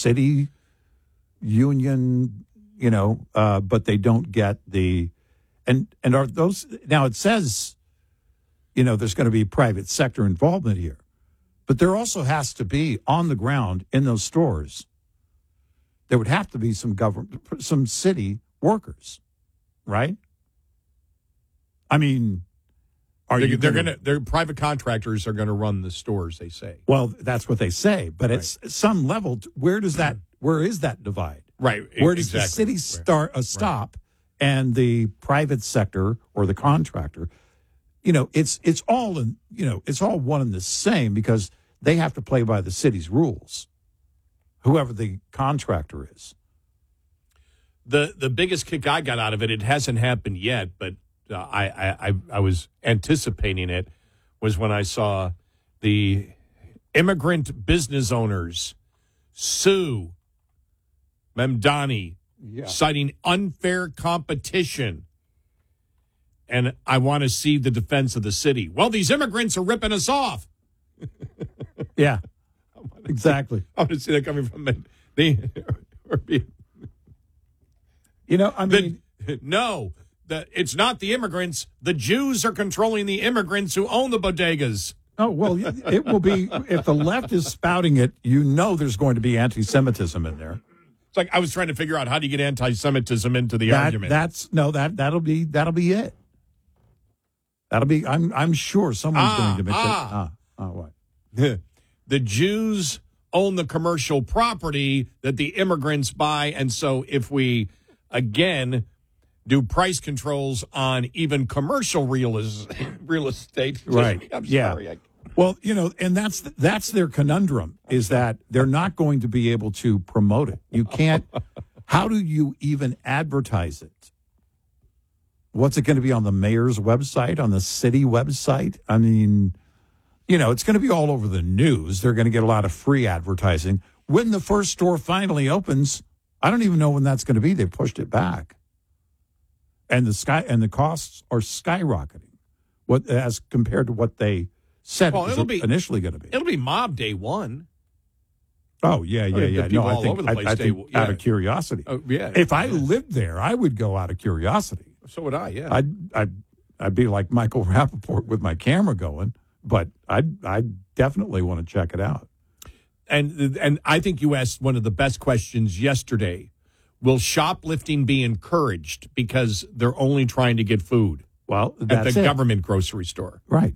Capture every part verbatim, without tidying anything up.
city union, you know, uh, but they don't get the, and, and are those, now it says, you know, there's going to be private sector involvement here, but there also has to be on the ground in those stores, there would have to be some government, some city workers, right? I mean, are they're, you they're gonna, going to, their private contractors are going to run the stores, they say. Well, that's what they say, but Right. at some level, where does that, where is that divide? Right. Where does exactly. the city start, uh, stop and the private sector or the contractor? You know, it's it's all in, you know, it's all one and the same because they have to play by the city's rules, whoever the contractor is. The the biggest kick I got out of it, it hasn't happened yet, but uh, I, I, I was anticipating it, was when I saw the immigrant business owners sue Mamdani, Yeah. citing unfair competition. And I want to see the defense of the city. Well, these immigrants are ripping us off. Yeah, exactly. I want to see that coming from the, the or be, You know, I mean, the, no, the, it's not the immigrants. The Jews are controlling the immigrants who own the bodegas. oh, well, it will be, if the left is spouting it, you know there's going to be anti-Semitism in there. It's like I was trying to figure out how do you get anti-Semitism into the That, argument. That's, no, that, that'll be, that'll be it. That'll be, I'm, I'm sure someone's Ah, going to mention, ah. ah, ah, what? The Jews own the commercial property that the immigrants buy. And so if we, again, do price controls on even commercial real, is, real estate. Right. I'm Yeah. sorry. I, Well, you know, and that's that's their conundrum is that they're not going to be able to promote it. You can't. How do you even advertise it? What's it going to be on the mayor's website, on the city website? I mean, you know, it's going to be all over the news. They're going to get a lot of free advertising. When the first store finally opens, I don't even know when that's going to be. They pushed it back. And the sky and the costs are skyrocketing. What as compared to what they said Well, it was it'll be- initially going to be. it'll be mob day one. Oh, yeah, yeah, mean, the yeah. people No, I all think, over the I, place, I they think will- out yeah. of curiosity. Oh, yeah. If I yeah. lived there, I would go out of curiosity. So would I, yeah. I'd, I'd, I'd be like Michael Rappaport with my camera going, but I'd, I'd definitely want to check it out. And and I think you asked one of the best questions yesterday. Will shoplifting be encouraged because they're only trying to get food Well, at that's the it. government grocery store? Right.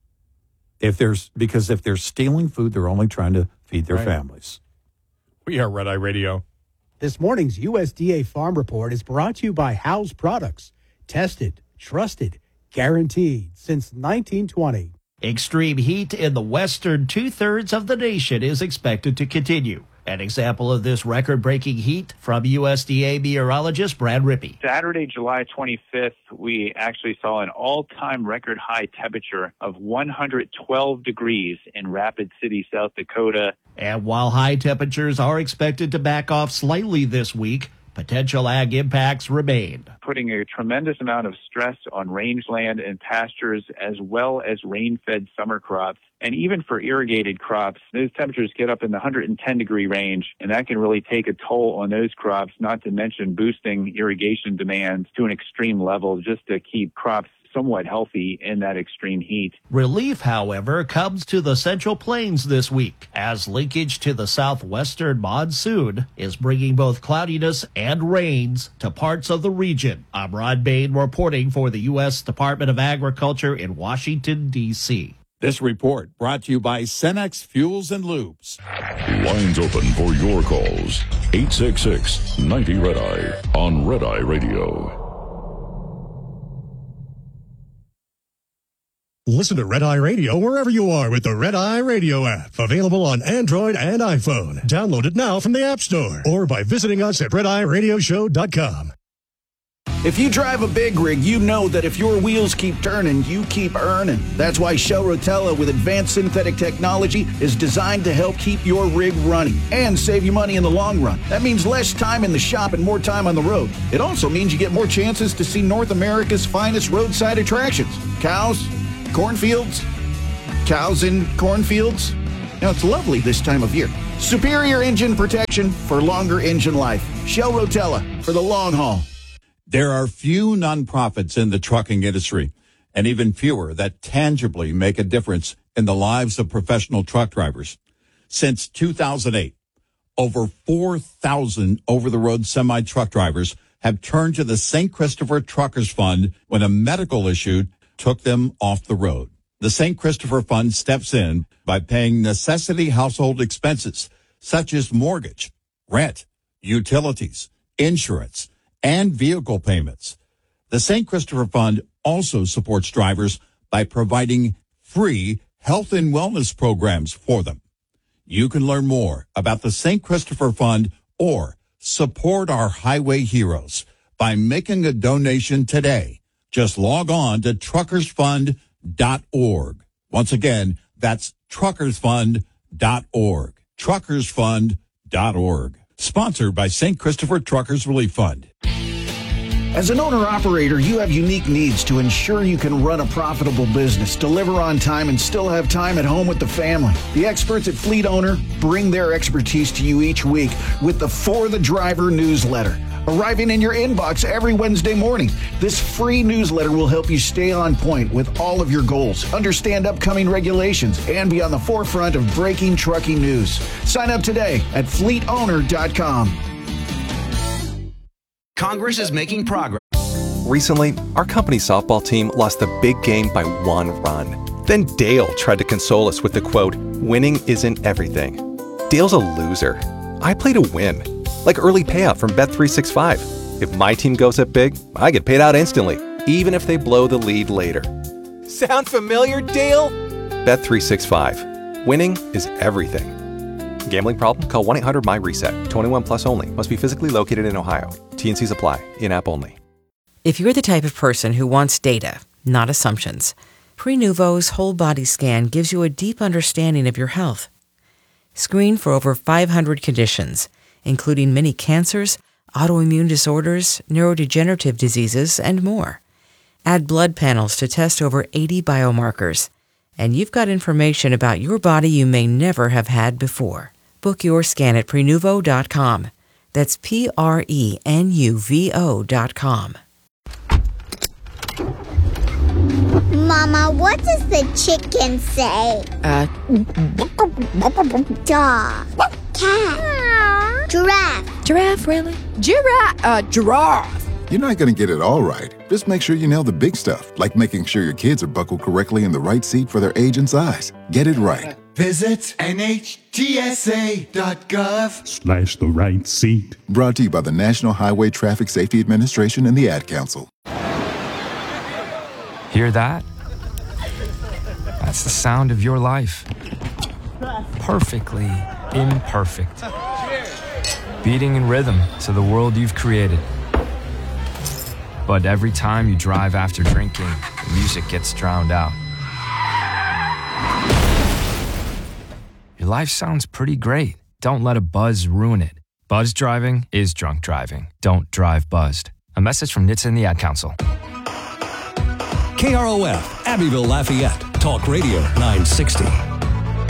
If there's, because if they're stealing food, they're only trying to feed their Right. families. We are Red Eye Radio. This morning's U S D A Farm Report is brought to you by House Products. Tested, trusted, guaranteed since nineteen twenty. Extreme heat in the western two-thirds of the nation is expected to continue. An example of this record-breaking heat from U S D A meteorologist Brad Rippey. Saturday, July twenty-fifth, we actually saw an all-time record high temperature of one hundred twelve degrees in Rapid City, South Dakota. And while high temperatures are expected to back off slightly this week, potential ag impacts remain. Putting a tremendous amount of stress on rangeland and pastures as well as rain-fed summer crops. And even for irrigated crops, those temperatures get up in the one hundred ten degree range, and that can really take a toll on those crops, not to mention boosting irrigation demands to an extreme level just to keep crops somewhat healthy in that extreme heat. Relief, however, comes to the Central Plains this week, as linkage to the southwestern monsoon is bringing both cloudiness and rains to parts of the region. I'm Rod Bain reporting for the U S Department of Agriculture in Washington, D C This report brought to you by Cenex Fuels and Lubes. Lines open for your calls. eight six six, ninety, Red Eye on Red Eye Radio. Listen to Red Eye Radio wherever you are with the Red Eye Radio app. Available on Android and iPhone. Download it now from the App Store or by visiting us at red eye radio show dot com. If you drive a big rig, you know that if your wheels keep turning, you keep earning. That's why Shell Rotella with advanced synthetic technology is designed to help keep your rig running and save you money in the long run. That means less time in the shop and more time on the road. It also means you get more chances to see North America's finest roadside attractions. Cows, cornfields, cows in cornfields. Now, it's lovely this time of year. Superior engine protection for longer engine life. Shell Rotella for the long haul. There are few nonprofits in the trucking industry, and even fewer that tangibly make a difference in the lives of professional truck drivers. Since two thousand eight, over four thousand over-the-road semi-truck drivers have turned to the Saint Christopher Truckers Fund when a medical issue took them off the road. The Saint Christopher Fund steps in by paying necessity household expenses such as mortgage, rent, utilities, insurance, and vehicle payments. The Saint Christopher Fund also supports drivers by providing free health and wellness programs for them. You can learn more about the Saint Christopher Fund or support our highway heroes by making a donation today. Just log on to truckers fund dot org. Once again, that's truckers fund dot org. truckers fund dot org. Sponsored by Saint Christopher Truckers Relief Fund. As an owner-operator, you have unique needs to ensure you can run a profitable business, deliver on time, and still have time at home with the family. The experts at Fleet Owner bring their expertise to you each week with the For the Driver newsletter, arriving in your inbox every Wednesday morning. This free newsletter will help you stay on point with all of your goals, understand upcoming regulations, and be on the forefront of breaking trucking news. Sign up today at fleet owner dot com. Congress is making progress. Recently, our company softball team lost the big game by one run. Then Dale tried to console us with the quote, "Winning isn't everything." Dale's a loser. I play to win. Like early payout from Bet three sixty-five. If my team goes up big, I get paid out instantly, even if they blow the lead later. Sound familiar, Dale? Bet three sixty-five. Winning is everything. Gambling problem? Call one eight hundred M Y reset. twenty-one plus only. Must be physically located in Ohio. T and Cs apply. In-app only. If you're the type of person who wants data, not assumptions, Prenuvo's whole body scan gives you a deep understanding of your health. Screen for over five hundred conditions, including many cancers, autoimmune disorders, neurodegenerative diseases, and more. Add blood panels to test over eighty biomarkers, and you've got information about your body you may never have had before. Book your scan at Prenuvo dot com. That's P R E N U V O dot com. Mama, what does the chicken say? Uh, Dog. Cat. Giraffe. Giraffe, really? Giraffe. Uh, giraffe. You're not going to get it all right. Just make sure you nail the big stuff, like making sure your kids are buckled correctly in the right seat for their age and size. Get it right. Visit N H T S A dot gov slash the right seat. Brought to you by the National Highway Traffic Safety Administration and the Ad Council. Hear that? That's the sound of your life. Perfectly imperfect. Beating in rhythm to the world you've created. But every time you drive after drinking, the music gets drowned out. Your life sounds pretty great. Don't let a buzz ruin it. Buzz driving is drunk driving. Don't drive buzzed. A message from N H T S A and the Ad Council. K R O F, Abbeville, Lafayette. Talk Radio nine sixty.